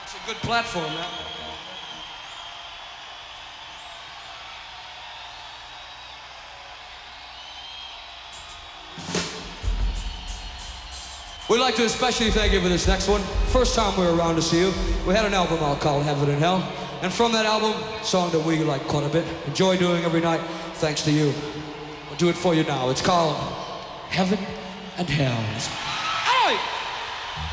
It's a good platform, man. We'd like to especially thank you for this next one. First time we were around to see you, we had an album out called Heaven and Hell. And from that album, a song that we like quite a bit, enjoy doing every night, thanks to you. We'll do it for you now. It's called Heaven and Hell. All right.